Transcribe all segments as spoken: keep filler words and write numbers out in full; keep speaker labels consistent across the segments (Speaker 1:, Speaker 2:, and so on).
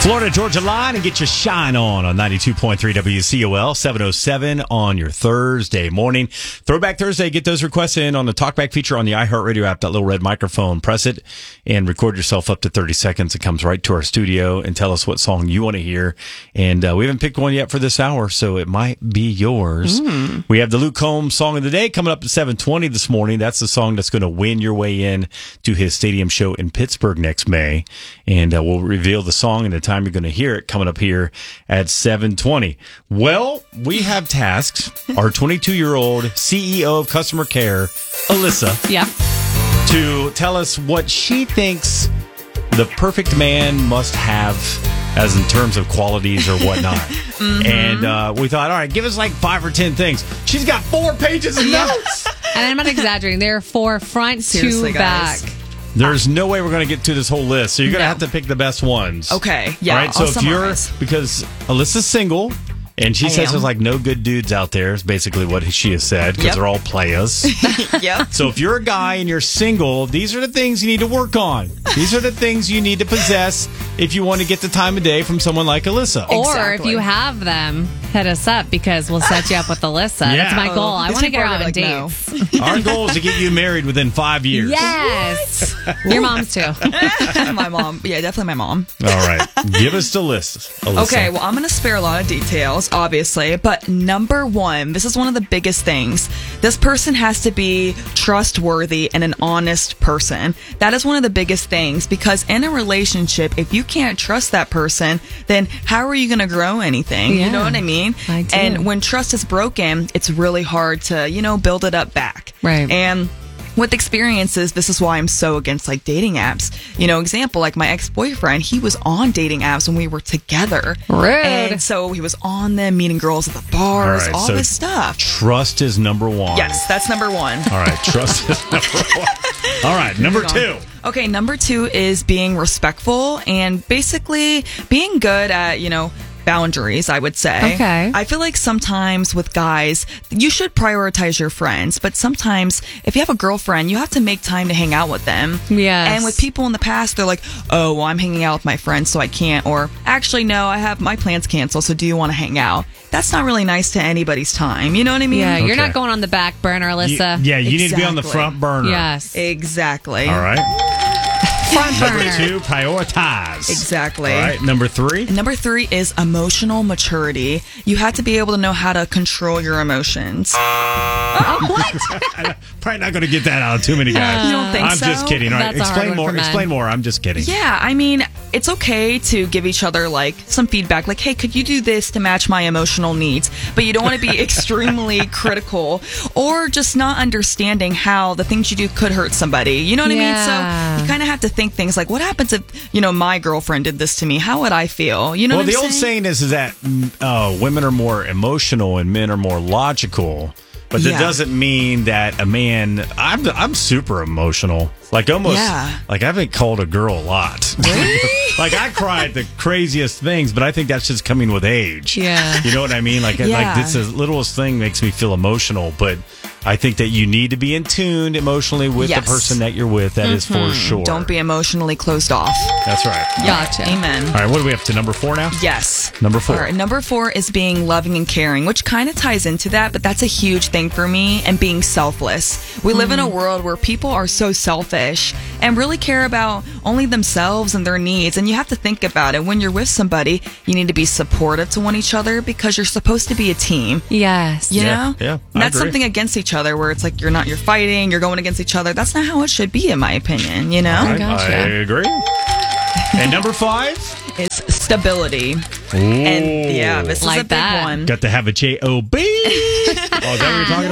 Speaker 1: Florida Georgia Line and get your shine on on ninety-two point three W C O L, seven oh seven on your Thursday morning. Throwback Thursday, get those requests in on the Talkback feature on the iHeartRadio app, that little red microphone. Press it and record yourself up to thirty seconds. It comes right to our studio and tell us what song you want to hear. And uh, we haven't picked one yet for this hour, so it might be yours. Mm. We have the Luke Combs Song of the Day coming up at seven twenty this morning. That's the song that's going to win your way in to his stadium show in Pittsburgh next May. And uh, we'll reveal the song and the time you're going to hear it coming up here at seven twenty. Well, we have tasks. Our twenty-two-year-old C E O of customer care, Alyssa,
Speaker 2: yeah,
Speaker 1: to tell us what she thinks the perfect man must have as in terms of qualities or whatnot. mm-hmm. And uh, we thought, all right, give us like five or ten things. She's got four pages of notes.
Speaker 2: And I'm not exaggerating. There are four front
Speaker 3: Seriously,
Speaker 2: to back.
Speaker 3: guys.
Speaker 1: There's no way we're going to get to this whole list, so you're going to
Speaker 3: No.
Speaker 1: have to pick the best ones.
Speaker 3: Okay, yeah.
Speaker 1: All right, so
Speaker 3: I'll
Speaker 1: if
Speaker 3: summarize.
Speaker 1: you're, because Alyssa's single, and she
Speaker 3: I
Speaker 1: says
Speaker 3: am.
Speaker 1: there's like no good dudes out there, is basically what she has said, because
Speaker 3: Yep.
Speaker 1: they're all players.
Speaker 3: Yep.
Speaker 1: So if you're a guy and you're single, these are the things you need to work on. These are the things you need to possess if you want to get the time of day from someone like Alyssa.
Speaker 2: Or
Speaker 3: Exactly.
Speaker 2: if you have them, hit us up because we'll set you up with Alyssa.
Speaker 1: Yeah.
Speaker 2: That's my goal.
Speaker 3: Oh,
Speaker 2: I
Speaker 3: these
Speaker 2: want to
Speaker 3: people
Speaker 2: get
Speaker 3: are
Speaker 2: her on
Speaker 3: gonna be like,
Speaker 2: dates.
Speaker 1: Our goal is to get you married within five years.
Speaker 2: Yes. Your mom's too.
Speaker 3: My mom. Yeah, definitely my mom.
Speaker 1: All right. Give us the list, Alyssa.
Speaker 3: Okay, well, I'm going to spare a lot of details, obviously, but number one, this is one of the biggest things. This person has to be trustworthy and an honest person. That is one of the biggest things, because in a relationship, if you can't trust that person, then how are you going to grow anything?
Speaker 2: Yeah,
Speaker 3: you know what I mean?
Speaker 2: I do.
Speaker 3: And when trust is broken, it's really hard to, you know, build it up back.
Speaker 2: Right.
Speaker 3: And with experiences, this is why I'm so against like dating apps. You know, example, like my ex-boyfriend, he was on dating apps when we were together.
Speaker 2: Rude.
Speaker 3: And so he was on them, meeting girls at the bars,
Speaker 1: All right,
Speaker 3: all
Speaker 1: so
Speaker 3: this stuff.
Speaker 1: Trust is number one.
Speaker 3: Yes, that's number one.
Speaker 1: All right. Trust is number one. All right. Number two.
Speaker 3: Okay, number two is being respectful and basically being good at, you know, boundaries, I would say.
Speaker 2: Okay.
Speaker 3: I feel like sometimes with guys, you should prioritize your friends, but sometimes if you have a girlfriend, you have to make time to hang out with them.
Speaker 2: Yes.
Speaker 3: And with people in the past, they're like, oh, well, I'm hanging out with my friends, so I can't. Or actually, no, I have my plans canceled, so do you want to hang out? That's not really nice to anybody's time. You know what I mean?
Speaker 2: Yeah, you're
Speaker 1: Okay.
Speaker 2: not going on the back burner,
Speaker 1: You-
Speaker 2: Alyssa.
Speaker 1: yeah, you need to be on the
Speaker 3: Exactly.
Speaker 1: front burner.
Speaker 2: Yes.
Speaker 3: Exactly.
Speaker 1: All right.
Speaker 2: Front
Speaker 1: Number
Speaker 2: burner.
Speaker 1: two, prioritize.
Speaker 3: Exactly.
Speaker 1: All right. Number three.
Speaker 3: And number three is emotional maturity. You have to be able to know how to control your emotions.
Speaker 2: Oh, what?
Speaker 1: Probably not going to get that out of too many guys.
Speaker 3: You don't think
Speaker 1: I'm
Speaker 3: so?
Speaker 1: just kidding. All right.
Speaker 2: That's a hard
Speaker 1: Explain
Speaker 2: one
Speaker 1: more.
Speaker 2: for men.
Speaker 1: Explain more. I'm just kidding.
Speaker 3: Yeah, I mean, it's okay to give each other like some feedback, like, hey, could you do this to match my emotional needs? But you don't want to be extremely critical or just not understanding how the things you do could hurt somebody. You know what I
Speaker 2: Yeah.
Speaker 3: mean? So you kind of have to think things like, what happens if, you know, my girlfriend did this to me? How would I feel? You know
Speaker 1: Well,
Speaker 3: what
Speaker 1: the
Speaker 3: I'm
Speaker 1: old
Speaker 3: saying?
Speaker 1: saying is, is that mm, uh, women are more emotional and men are more logical. But that
Speaker 3: Yeah.
Speaker 1: doesn't mean that a man. I'm I'm super emotional. Like almost.
Speaker 3: Yeah.
Speaker 1: Like I've been called a girl a lot. Like I cry at the craziest things, but I think that's just coming with age.
Speaker 2: Yeah.
Speaker 1: You know what I mean? Like like
Speaker 3: Yeah.
Speaker 1: this is littlest thing makes me feel emotional, but I think that you need to be in tune emotionally with
Speaker 3: Yes.
Speaker 1: the person that you're with. That is for sure.
Speaker 3: Don't be emotionally closed off.
Speaker 1: That's right.
Speaker 2: Gotcha.
Speaker 3: Amen.
Speaker 1: All right. What are we up to? Number four now.
Speaker 3: Yes.
Speaker 1: Number four.
Speaker 3: All right, number four is being loving and caring, which kind of ties into that, but that's a huge thing for me, and being selfless. We live in a world where people are so selfish and really care about only themselves and their needs, and you have to think about it. When you're with somebody, you need to be supportive to one each other because you're supposed to be a team.
Speaker 2: Yes.
Speaker 3: You
Speaker 1: Yeah,
Speaker 3: know?
Speaker 1: yeah, I
Speaker 3: And that's
Speaker 1: agree.
Speaker 3: something against each other where it's like you're not, you're fighting, you're going against each other. That's not how it should be, in my opinion, you know?
Speaker 1: All right,
Speaker 2: Gotcha.
Speaker 1: I agree. And number five.
Speaker 3: It's stability.
Speaker 1: Ooh.
Speaker 3: And yeah, this is
Speaker 2: Like
Speaker 3: a big
Speaker 2: that.
Speaker 3: one.
Speaker 1: Got to have a J O B. Oh, is that what you're talking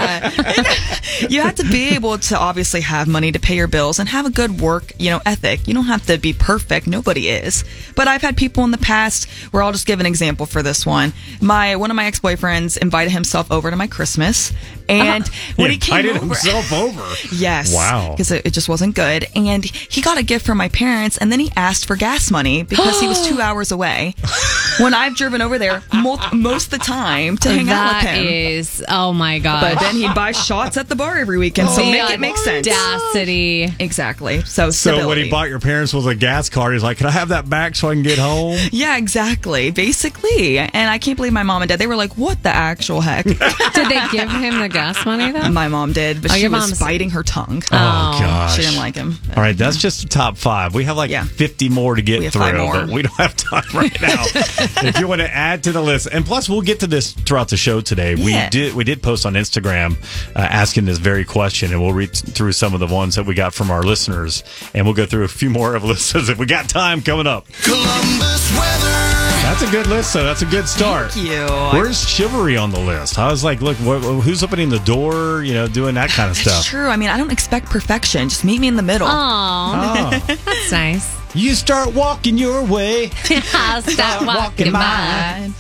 Speaker 1: about?
Speaker 3: You have to be able to obviously have money to pay your bills and have a good work, you know, ethic. You don't have to be perfect. Nobody is. But I've had people in the past where I'll just give an example for this one. My one of my ex-boyfriends invited himself over to my Christmas, and when he,
Speaker 1: he
Speaker 3: came
Speaker 1: invited
Speaker 3: over,
Speaker 1: himself over.
Speaker 3: yes,
Speaker 1: Wow.
Speaker 3: because it, it just wasn't good. And he got a gift from my parents, and then he asked for gas money because he was two hours away. when I've driven over there mo- most of the time to hang out with
Speaker 2: That
Speaker 3: him.
Speaker 2: is, oh my gosh.
Speaker 3: But then he'd buy shots at the bar every weekend, so
Speaker 2: The
Speaker 3: make it make sense.
Speaker 2: Audacity.
Speaker 3: Exactly. So,
Speaker 1: So when
Speaker 3: stability.
Speaker 1: he bought your parents was a gas car, he's like, "Can I have that back so I can get home?"
Speaker 3: Yeah, exactly. Basically. And I can't believe my mom and dad, they were like, what the actual heck?
Speaker 2: Did they give him the gas money though?
Speaker 3: My mom did, but
Speaker 2: Oh,
Speaker 3: she
Speaker 2: your
Speaker 3: was
Speaker 2: mom's-
Speaker 3: biting her tongue.
Speaker 1: Oh, gosh.
Speaker 3: She didn't like him.
Speaker 1: All right, that's just the top five. We have like
Speaker 3: Yeah.
Speaker 1: fifty more to get
Speaker 3: We have
Speaker 1: through,
Speaker 3: five more.
Speaker 1: but we don't have time right now. If you want to add to the list, and plus we'll get to this throughout the show today.
Speaker 3: Yeah.
Speaker 1: We did we did post on Instagram uh, asking this very question, and we'll read through some of the ones that we got from our listeners, and we'll go through a few more of listeners if we got time coming up.
Speaker 4: Columbus weather.
Speaker 1: That's a good list, so that's a good start.
Speaker 3: Thank you.
Speaker 1: Where's chivalry on the list? I was like, look, wh- who's opening the door? You know, doing that kind of
Speaker 3: It's
Speaker 1: stuff.
Speaker 3: true. I mean, I don't expect perfection. Just meet me in the middle.
Speaker 2: Oh,
Speaker 1: Oh.
Speaker 2: that's nice.
Speaker 1: You start walking your way.
Speaker 2: I'll start walking mine.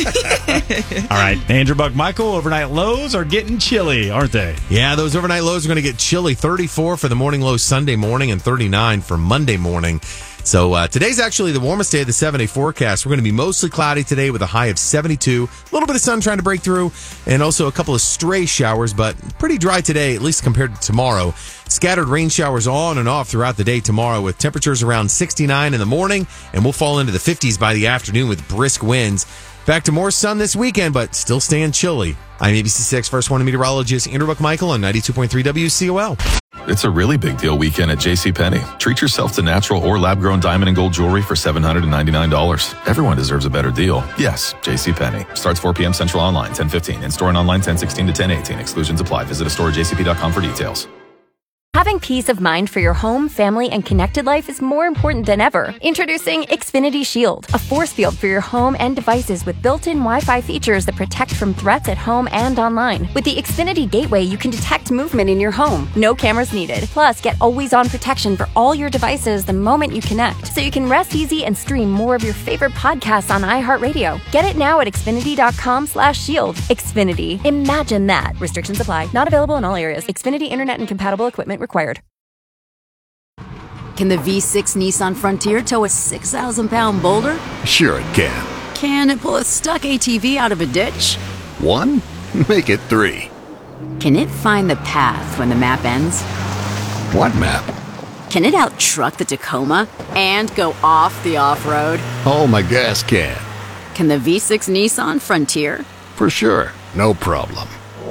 Speaker 1: All right, Andrew Buck Michael, overnight lows are getting chilly, aren't they?
Speaker 5: Yeah, those overnight lows are going to get chilly. thirty-four for the morning low Sunday morning and thirty-nine for Monday morning. So uh, today's actually the warmest day of the seven-day forecast. We're going to be mostly cloudy today with a high of seventy-two. A little bit of sun trying to break through, and also a couple of stray showers, but pretty dry today, at least compared to tomorrow. Scattered rain showers on and off throughout the day tomorrow with temperatures around sixty-nine in the morning, and we'll fall into the fifties by the afternoon with brisk winds. Back to more sun this weekend, but still staying chilly. I'm A B C six First One meteorologist Andrew Buck Michael on ninety-two point three W C O L.
Speaker 6: It's a really big deal weekend at JCPenney. Treat yourself to natural or lab-grown diamond and gold jewelry for seven hundred ninety-nine dollars. Everyone deserves a better deal. Yes, JCPenney. Starts four p.m. Central online, ten fifteen. In-store and online, ten sixteen to ten eighteen. Exclusions apply. Visit a store at j c p dot com for details.
Speaker 7: Having peace of mind for your home, family, and connected life is more important than ever. Introducing Xfinity Shield, a force field for your home and devices with built-in Wi-Fi features that protect from threats at home and online. With the Xfinity Gateway, you can detect movement in your home. No cameras needed. Plus, get always-on protection for all your devices the moment you connect, so you can rest easy and stream more of your favorite podcasts on iHeartRadio. Get it now at xfinity.com slash shield. Xfinity. Imagine that. Restrictions apply. Not available in all areas. Xfinity Internet and compatible equipment required.
Speaker 8: Can the V six Nissan Frontier tow a six thousand pound boulder?
Speaker 4: Sure it can.
Speaker 8: Can it pull a stuck A T V out of a ditch?
Speaker 4: One? Make it three.
Speaker 8: Can it find the path when the map ends?
Speaker 4: What map?
Speaker 8: Can it out-truck the Tacoma and go off the off-road?
Speaker 4: Oh, my gas can.
Speaker 8: Can the V six Nissan Frontier?
Speaker 4: For sure. No problem.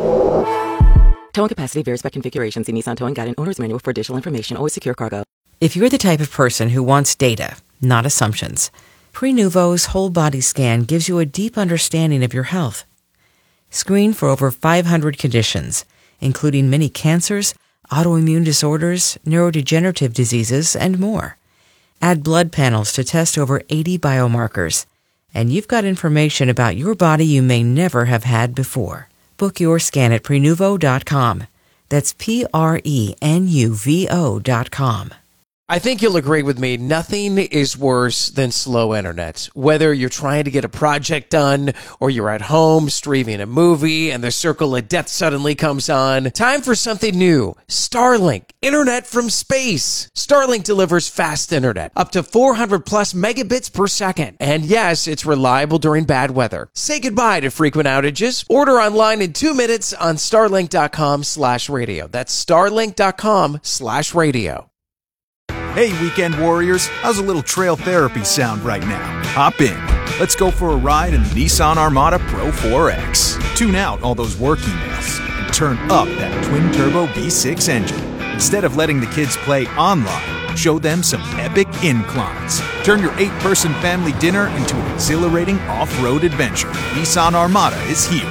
Speaker 9: Towing capacity varies by configuration. See Nissan Towing Guide and Owner's Manual for additional information. Always secure cargo.
Speaker 10: If you're the type of person who wants data, not assumptions, Prenuvo's whole body scan gives you a deep understanding of your health. Screen for over five hundred conditions, including many cancers, autoimmune disorders, neurodegenerative diseases, and more. Add blood panels to test over eighty biomarkers, and you've got information about your body you may never have had before. Book your scan at Prenuvo dot com. That's P R E N U V O dot com.
Speaker 11: I think you'll agree with me, nothing is worse than slow internet. Whether you're trying to get a project done or you're at home streaming a movie and the circle of death suddenly comes on, time for something new. Starlink, internet from space. Starlink delivers fast internet, up to four hundred plus megabits per second. And yes, it's reliable during bad weather. Say goodbye to frequent outages. Order online in two minutes on starlink.com slash radio. That's starlink.com slash radio.
Speaker 12: Hey, weekend warriors, how's a little trail therapy sound right now? Hop in. Let's go for a ride in the Nissan Armada Pro four X. Tune out all those work emails and turn up that twin-turbo V six engine. Instead of letting the kids play online, show them some epic inclines. Turn your eight-person family dinner into an exhilarating off-road adventure. Nissan Armada is here.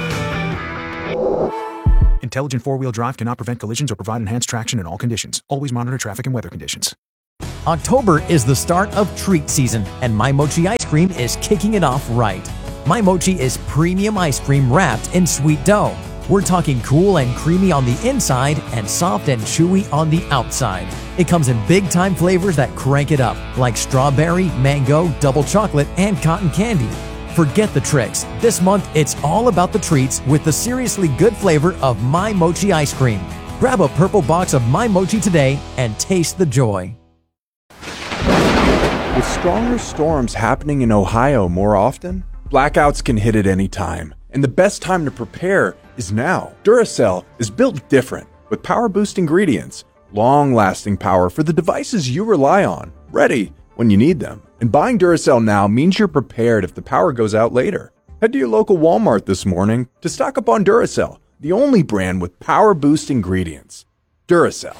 Speaker 12: Intelligent four-wheel drive cannot prevent collisions or provide enhanced traction in all conditions. Always monitor traffic and weather conditions.
Speaker 13: October is the start of treat season, and My Mochi ice cream is kicking it off right. My Mochi is premium ice cream wrapped in sweet dough. We're talking cool and creamy on the inside and soft and chewy on the outside. It comes in big-time flavors that crank it up, like strawberry, mango, double chocolate, and cotton candy. Forget the tricks. This month, it's all about the treats with the seriously good flavor of My Mochi ice cream. Grab a purple box of My Mochi today and taste the joy.
Speaker 14: With stronger storms happening in Ohio more often,
Speaker 12: Blackouts can hit at any time, and the best time to prepare is now. Duracell is built different, with power boost ingredients, long-lasting power for the devices you rely on, ready when you need them. And buying Duracell now means you're prepared if the power goes out later. Head to your local Walmart this morning to stock up on Duracell, the only brand with power boost ingredients. Duracell.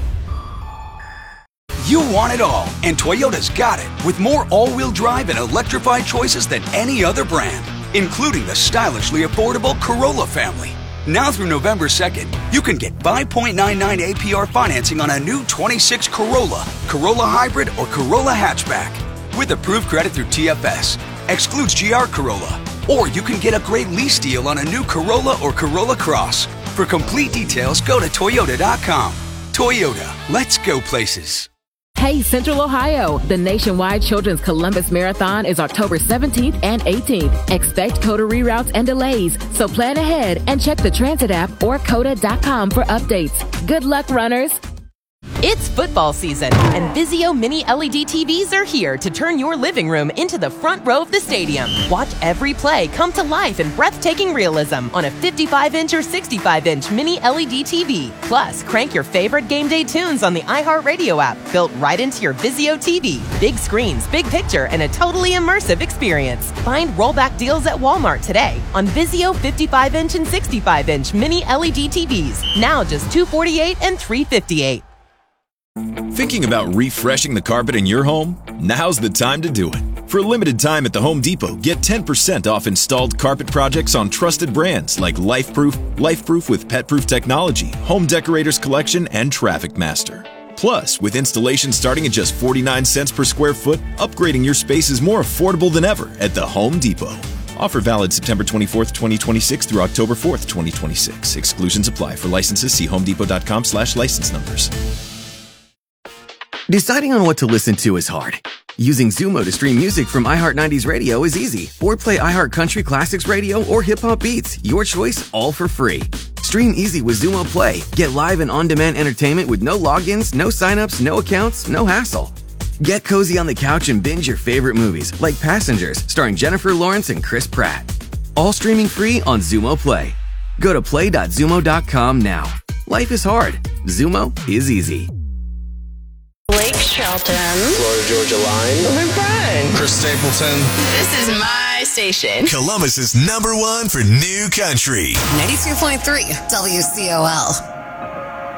Speaker 14: You want it all, and Toyota's got it, with more all-wheel drive and electrified choices than any other brand, including the stylishly affordable Corolla family. Now through November second, you can get five point nine nine A P R financing on a new twenty-six Corolla, Corolla Hybrid, or Corolla Hatchback. With approved credit through T F S, excludes G R Corolla. Or you can get a great lease deal on a new Corolla or Corolla Cross. For complete details, go to Toyota dot com. Toyota, let's go places.
Speaker 15: Hey, Central Ohio! The nationwide Children's Columbus Marathon is October seventeenth and eighteenth. Expect COTA reroutes and delays, so plan ahead and check the Transit app or COTA dot com for updates. Good luck, runners!
Speaker 16: It's football season, and Vizio Mini L E D T Vs are here to turn your living room into the front row of the stadium. Watch every play come to life in breathtaking realism on a fifty-five inch or sixty-five inch Mini L E D T V. Plus, crank your favorite game day tunes on the iHeartRadio app, built right into your Vizio T V. Big screens, big picture, and a totally immersive experience. Find rollback deals at Walmart today on Vizio fifty-five inch and sixty-five inch Mini L E D T Vs. Now just two hundred forty-eight dollars and three hundred fifty-eight dollars.
Speaker 17: Thinking about refreshing the carpet in your home? Now's the time to do it. For a limited time at the Home Depot, get ten percent off installed carpet projects on trusted brands like LifeProof, LifeProof with PetProof technology, Home Decorators Collection, and Traffic Master. Plus, with installation starting at just forty-nine cents per square foot, upgrading your space is more affordable than ever at the Home Depot. Offer valid September twenty-fourth, twenty twenty-six through October fourth, twenty twenty-six. Exclusions apply. For licenses, see homedepot.com slash license numbers.
Speaker 18: Deciding on what to listen to is hard. Using Zumo to stream music from iHeart nineties Radio is easy. Or play iHeart Country Classics Radio or Hip Hop Beats. Your choice, all for free. Stream easy with Zumo Play. Get live and on-demand entertainment with no logins, no signups, no accounts, no hassle. Get cozy on the couch and binge your favorite movies, like Passengers, starring Jennifer Lawrence and Chris Pratt. All streaming free on Zumo Play. Go to play dot zumo dot com now. Life is hard. Zumo is easy.
Speaker 19: Blake Shelton,
Speaker 20: Florida Georgia Line,
Speaker 19: Luke Bryan,
Speaker 20: Chris Stapleton.
Speaker 19: This is my station.
Speaker 21: Columbus's number one for new country.
Speaker 22: ninety-two point three W C O L.